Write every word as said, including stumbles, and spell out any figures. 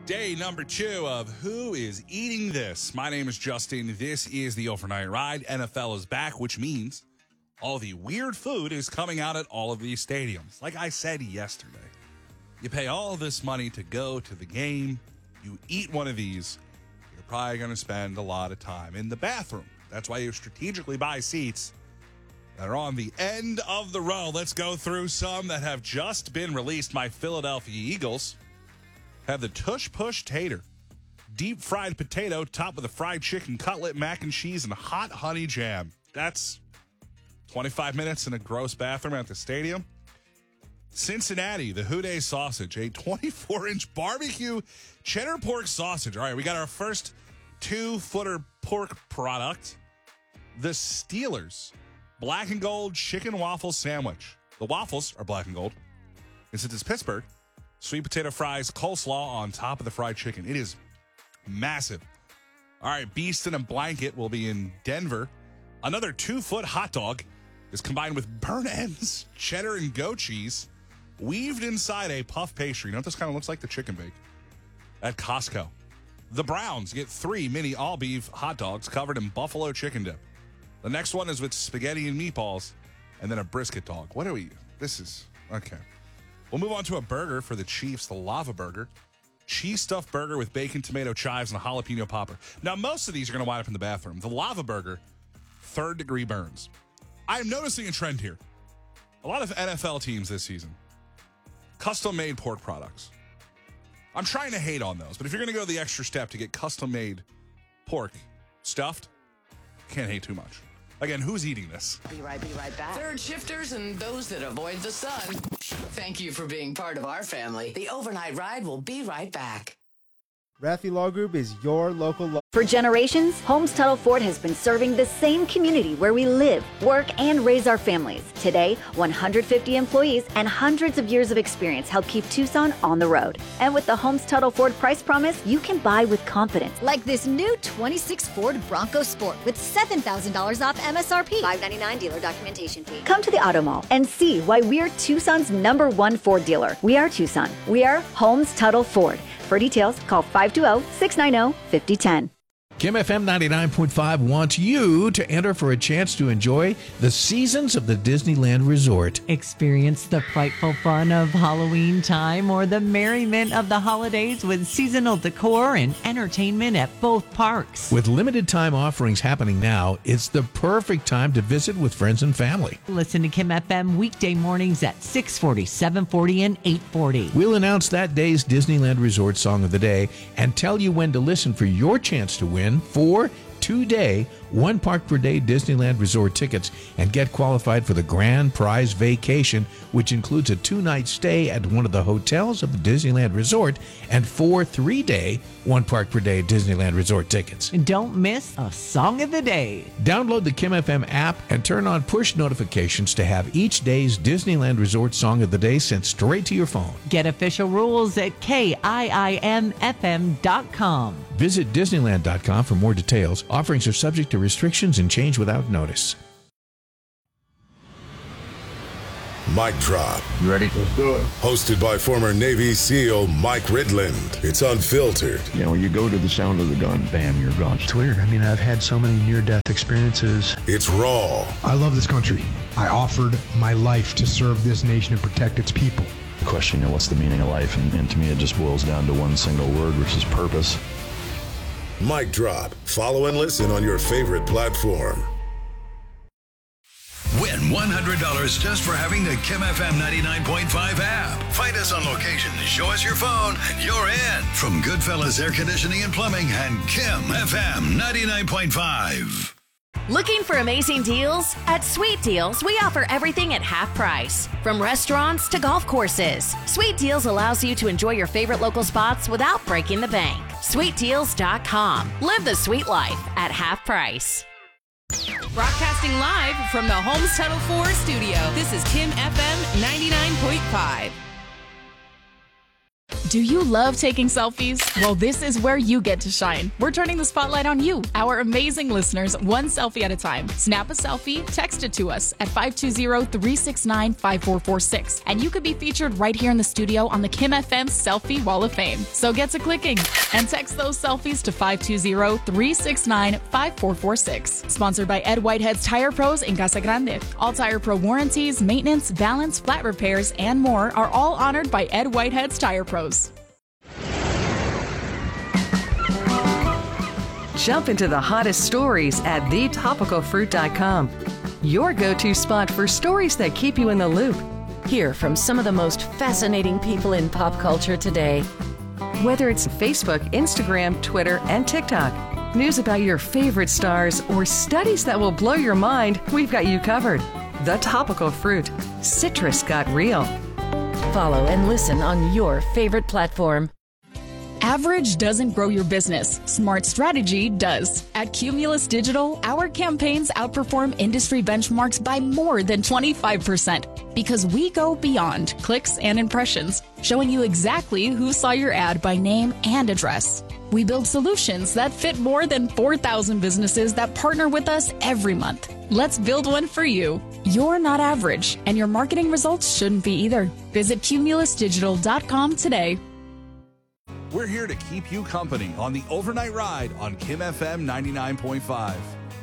Day number two of Who is Eating This? My name is Justin. This is the Overnight Ride. N F L is back, which means all the weird food is coming out at all of these stadiums. Like I said yesterday, you pay all this money to go to the game. You eat one of these, you're probably going to spend a lot of time in the bathroom. That's why you strategically buy seats that are on the end of the row. Let's go through some that have just been released. My Philadelphia Eagles have the Tush Push Tater, deep fried potato topped with a fried chicken cutlet, mac and cheese, and hot honey jam. That's twenty-five minutes in a gross bathroom at the stadium. Cincinnati, the Houday sausage, a twenty-four inch barbecue cheddar pork sausage. All right, we got our first two-footer pork product. The Steelers black and gold chicken waffle sandwich. The waffles are black and gold. And since it's Pittsburgh, sweet potato fries, coleslaw on top of the fried chicken. It is massive. All right, Beast in a Blanket will be in Denver. Another two-foot hot dog is combined with burnt ends, cheddar, and goat cheese, weaved inside a puff pastry. You know what this kind of looks like? The chicken bake at Costco. The Browns get three mini all-beef hot dogs covered in buffalo chicken dip. The next one is with spaghetti and meatballs, and then a brisket dog. What are we? This is, okay. We'll move on to a burger for the Chiefs, the Lava Burger. Cheese stuffed burger with bacon, tomato, chives, and a jalapeno popper. Now, most of these are going to wind up in the bathroom. The Lava Burger, third degree burns. I'm noticing a trend here. A lot of N F L teams this season, custom-made pork products. I'm trying to hate on those, but if you're going to go the extra step to get custom-made pork stuffed, can't hate too much. Again, who's eating this? Be right, be right back. Third shifters and those that avoid the sun. Thank you for being part of our family. The Overnight Ride will be right back. Rathi Law Group is your local law. For generations, Holmes Tuttle Ford has been serving the same community where we live, work, and raise our families. Today, one hundred fifty employees and hundreds of years of experience help keep Tucson on the road. And with the Holmes Tuttle Ford price promise, you can buy with confidence. Like this new twenty-six Ford Bronco Sport with seven thousand dollars off M S R P. five ninety-nine dealer documentation fee. Come to the Auto Mall and see why we're Tucson's number one Ford dealer. We are Tucson. We are Holmes Tuttle Ford. For details, call five two zero, six nine zero, five zero one zero. Kim F M ninety-nine point five wants you to enter for a chance to enjoy the seasons of the Disneyland Resort. Experience the frightful fun of Halloween time or the merriment of the holidays with seasonal decor and entertainment at both parks. With limited time offerings happening now, it's the perfect time to visit with friends and family. Listen to Kim F M weekday mornings at six forty, seven forty, and eight forty. We'll announce that day's Disneyland Resort Song of the Day and tell you when to listen for your chance to win four two-day, one park per day Disneyland Resort tickets and get qualified for the grand prize vacation, which includes a two-night stay at one of the hotels of the Disneyland Resort and four three-day, one park per day Disneyland Resort tickets. And don't miss a Song of the Day. Download the Kim F M app and turn on push notifications to have each day's Disneyland Resort Song of the Day sent straight to your phone. Get official rules at K I I M F M dot com. Visit Disneyland dot com for more details. Offerings are subject to restrictions and change without notice. Mic Drop. You ready? Let's do it. Hosted by former Navy SEAL Mike Ridland. It's unfiltered. You know, you go to the sound of the gun, bam, you're gone. It's weird. I mean, I've had so many near-death experiences. It's raw. I love this country. I offered my life to serve this nation and protect its people. The question, you know, what's the meaning of life? And, and to me, it just boils down to one single word, which is purpose. Mic Drop. Follow and listen on your favorite platform. Win one hundred dollars just for having the Kim F M ninety-nine point five app. Find us on location, show us your phone, and you're in. From Goodfellas Air Conditioning and Plumbing and Kim F M ninety-nine point five. Looking for amazing deals? At Sweet Deals, we offer everything at half price. From restaurants to golf courses. Sweet Deals allows you to enjoy your favorite local spots without breaking the bank. sweet deals dot com. Live the sweet life at half price. Broadcasting live from the Holmes Tuttle Ford studio, this is Kim F M ninety-nine point five. Do you love taking selfies? Well, this is where you get to shine. We're turning the spotlight on you, our amazing listeners, one selfie at a time. Snap a selfie, text it to us at five two zero, three six nine, five four four six, and you could be featured right here in the studio on the Kim F M Selfie Wall of Fame. So get to clicking and text those selfies to five two zero, three six nine, five four four six. Sponsored by Ed Whitehead's Tire Pros in Casa Grande. All Tire Pro warranties, maintenance, balance, flat repairs, and more are all honored by Ed Whitehead's Tire Pros. Jump into the hottest stories at the topical fruit dot com. Your go-to spot for stories that keep you in the loop. Hear from some of the most fascinating people in pop culture today. Whether it's Facebook, Instagram, Twitter, and TikTok, news about your favorite stars, or studies that will blow your mind, we've got you covered. The Topical Fruit. Citrus got real. Follow and listen on your favorite platform. Average doesn't grow your business. Smart strategy does. At Cumulus Digital, our campaigns outperform industry benchmarks by more than twenty-five percent because we go beyond clicks and impressions, showing you exactly who saw your ad by name and address. We build solutions that fit more than four thousand businesses that partner with us every month. Let's build one for you. You're not average, and your marketing results shouldn't be either. Visit cumulus digital dot com today. We're here to keep you company on the overnight ride on Kim F M ninety-nine point five.